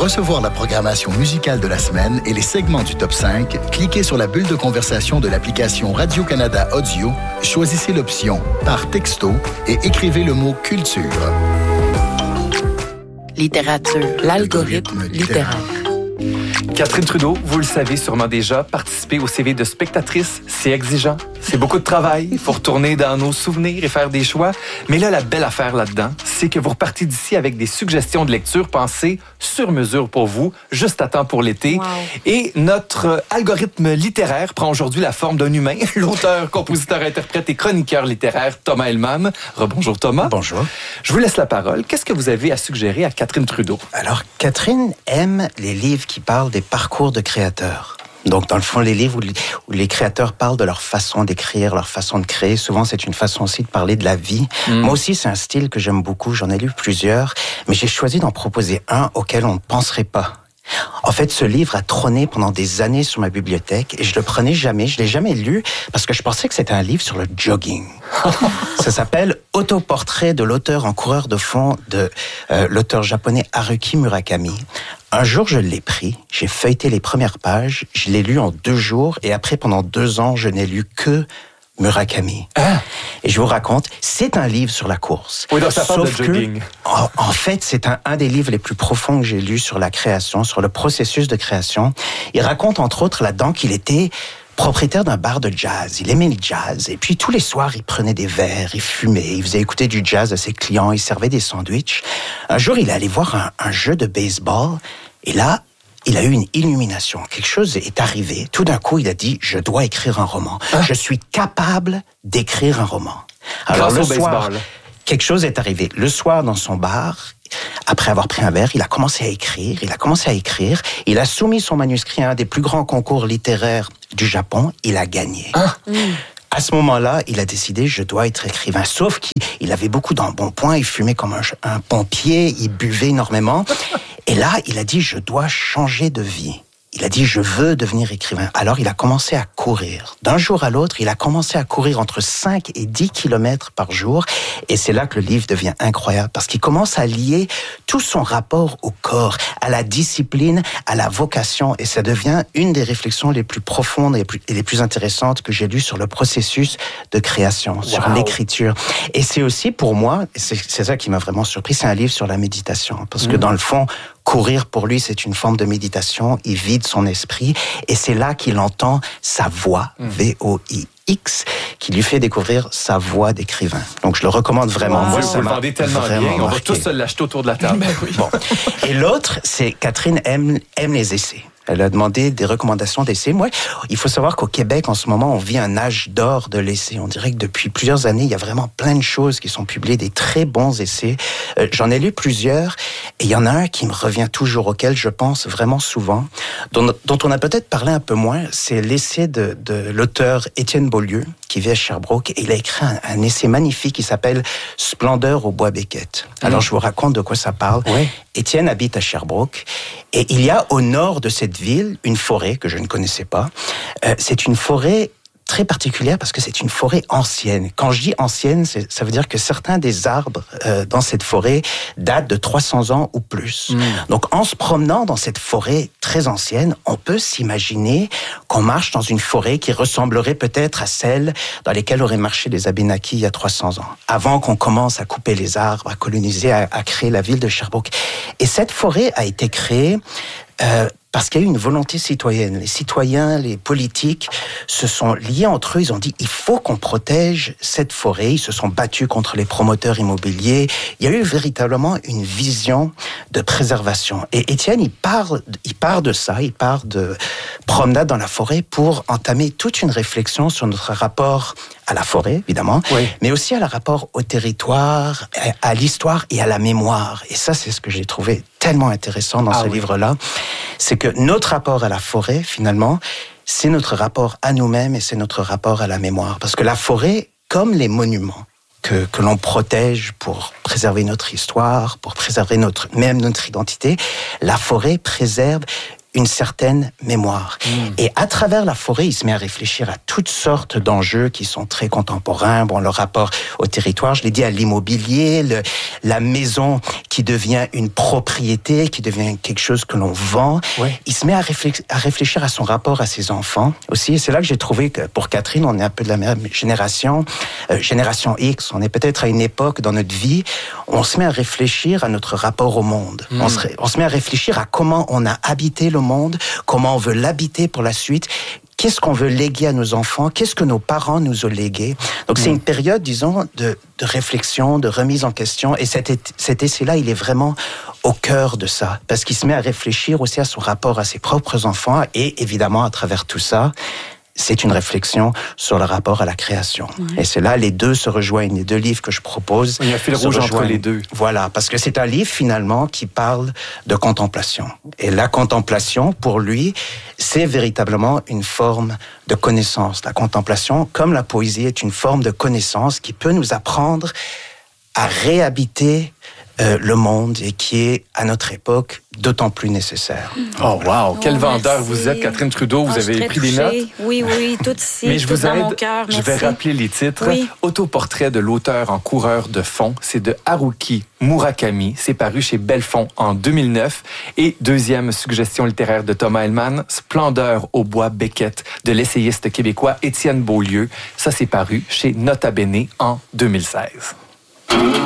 recevoir la programmation musicale de la semaine et les segments du Top 5, cliquez sur la bulle de conversation de l'application Radio-Canada Audio, choisissez l'option « Par texto » et écrivez le mot « Culture ». Littérature, l'algorithme littéraire. Catherine Trudeau, vous le savez sûrement déjà, participer au CV de spectatrice, c'est exigeant. C'est beaucoup de travail. Il faut retourner dans nos souvenirs et faire des choix. Mais là, la belle affaire là-dedans, c'est que vous repartez d'ici avec des suggestions de lecture pensées sur mesure pour vous, juste à temps pour l'été. Wow. Et notre algorithme littéraire prend aujourd'hui la forme d'un humain, l'auteur, compositeur, interprète et chroniqueur littéraire Thomas Helman. Rebonjour Thomas. Bonjour. Je vous laisse la parole. Qu'est-ce que vous avez à suggérer à Catherine Trudeau? Alors, Catherine aime les livres qui parlent des parcours de créateurs. Donc, dans le fond, les livres où les créateurs parlent de leur façon d'écrire, leur façon de créer, souvent, c'est une façon aussi de parler de la vie. Moi aussi, c'est un style que j'aime beaucoup. J'en ai lu plusieurs, mais j'ai choisi d'en proposer un auquel on ne penserait pas. En fait, ce livre a trôné pendant des années sur ma bibliothèque et je le prenais jamais, je l'ai jamais lu parce que je pensais que c'était un livre sur le jogging. Ça s'appelle Autoportrait de l'auteur en coureur de fond de l'auteur japonais Haruki Murakami. Un jour, je l'ai pris, j'ai feuilleté les premières pages, je l'ai lu en 2 jours et après, pendant 2 ans, je n'ai lu que Murakami. Et je vous raconte, c'est un livre sur la course. Oui, donc ça parle de jogging. En fait, c'est un des livres les plus profonds que j'ai lus sur la création, sur le processus de création. Il raconte, entre autres, là-dedans qu'il était propriétaire d'un bar de jazz. Il aimait le jazz. Et puis, tous les soirs, il prenait des verres, il fumait, il faisait écouter du jazz à ses clients, il servait des sandwichs. Un jour, il est allé voir un jeu de baseball. Et là, il a eu une illumination. Quelque chose est arrivé. Tout d'un coup, il a dit, je dois écrire un roman. Je suis capable d'écrire un roman. Alors, le soir, quelque chose est arrivé. Le soir, dans son bar, après avoir pris un verre, il a commencé à écrire. Il a soumis son manuscrit à un des plus grands concours littéraires du Japon. Il a gagné. À ce moment-là, il a décidé, je dois être écrivain. Sauf qu'il avait beaucoup d'embonpoint, il fumait comme un pompier, il buvait énormément. Et là, il a dit, je dois changer de vie. Il a dit, je veux devenir écrivain. Alors, il a commencé à courir. D'un jour à l'autre, il a commencé à courir entre 5 et 10 kilomètres par jour. Et c'est là que le livre devient incroyable, parce qu'il commence à lier tout son rapport au corps, à la discipline, à la vocation. Et ça devient une des réflexions les plus profondes et les plus intéressantes que j'ai lues sur le processus de création, sur l'écriture. Et c'est aussi, pour moi, c'est ça qui m'a vraiment surpris, c'est un livre sur la méditation. Parce que dans le fond, courir, pour lui, c'est une forme de méditation. Il vide son esprit. Et c'est là qu'il entend sa voix, V-O-I-X, qui lui fait découvrir sa voix d'écrivain. Donc, je le recommande vraiment. Moi, vous le vendez tellement bien. On va tous se l'acheter autour de la table. Bon. Et l'autre, c'est Catherine aime les essais. Elle a demandé des recommandations d'essais. Moi, il faut savoir qu'au Québec, en ce moment, on vit un âge d'or de l'essai. On dirait que depuis plusieurs années, il y a vraiment plein de choses qui sont publiées, des très bons essais. J'en ai lu plusieurs, et il y en a un qui me revient toujours, auquel je pense vraiment souvent, dont on a peut-être parlé un peu moins. C'est l'essai de l'auteur Étienne Beaulieu, qui vit à Sherbrooke, et il a écrit un essai magnifique qui s'appelle « Splendeur au bois Beckett ». Alors, je vous raconte de quoi ça parle. Oui. Étienne habite à Sherbrooke, et il y a au nord de cette ville une forêt que je ne connaissais pas. C'est une forêt très particulière parce que c'est une forêt ancienne. Quand je dis ancienne, ça veut dire que certains des arbres dans cette forêt datent de 300 ans ou plus. Donc, en se promenant dans cette forêt très ancienne, on peut s'imaginer qu'on marche dans une forêt qui ressemblerait peut-être à celle dans lesquelles auraient marché les Abénaquis il y a 300 ans, avant qu'on commence à couper les arbres, à coloniser, à créer la ville de Sherbrooke. Et cette forêt a été créée parce qu'il y a eu une volonté citoyenne. Les citoyens, les politiques se sont liés entre eux. Ils ont dit, il faut qu'on protège cette forêt. Ils se sont battus contre les promoteurs immobiliers. Il y a eu véritablement une vision de préservation. Et Étienne, il part de ça, il part de promenade dans la forêt pour entamer toute une réflexion sur notre rapport à la forêt, évidemment, mais aussi à le rapport au territoire, à l'histoire et à la mémoire. Et ça, c'est ce que j'ai trouvé tellement intéressant dans ce livre-là. C'est que notre rapport à la forêt, finalement, c'est notre rapport à nous-mêmes et c'est notre rapport à la mémoire. Parce que la forêt, comme les monuments que l'on protège pour préserver notre histoire, pour préserver notre identité, la forêt préserve une certaine mémoire. Et à travers la forêt, il se met à réfléchir à toutes sortes d'enjeux qui sont très contemporains. Bon, le rapport au territoire, je l'ai dit, à l'immobilier, la maison qui devient une propriété, qui devient quelque chose que l'on vend. Ouais. Il se met à réfléchir à son rapport à ses enfants aussi. Et c'est là que j'ai trouvé que pour Catherine, on est un peu de la même génération, génération X. On est peut-être à une époque dans notre vie, on se met à réfléchir à notre rapport au monde. On se met à réfléchir à comment on a habité le monde, comment on veut l'habiter pour la suite, qu'est-ce qu'on veut léguer à nos enfants, qu'est-ce que nos parents nous ont légué. Donc c'est une période, disons, de réflexion, de remise en question, et cet essai-là, il est vraiment au cœur de ça, parce qu'il se met à réfléchir aussi à son rapport à ses propres enfants, et évidemment, à travers tout ça, c'est une réflexion sur le rapport à la création. Et c'est là, les deux se rejoignent, les deux livres que je propose. Il y a un fil rouge entre les deux. Voilà, parce que c'est un livre, finalement, qui parle de contemplation. Et la contemplation, pour lui, c'est véritablement une forme de connaissance. La contemplation, comme la poésie, est une forme de connaissance qui peut nous apprendre à réhabiter le monde et qui est, à notre époque, d'autant plus nécessaire. Oh, wow! Quel vendeur vous êtes, Catherine Trudeau. Vous avez pris des notes? Oui, tout ici. Mais je tout vous dans aide. Mon cœur. Je vais rappeler les titres. Oui. Autoportrait de l'auteur en coureur de fond. C'est de Haruki Murakami. C'est paru chez Belfond en 2009. Et deuxième suggestion littéraire de Thomas Hellman, Splendeur au bois Beckett de l'essayiste québécois Étienne Beaulieu. Ça, c'est paru chez Nota Bene en 2016.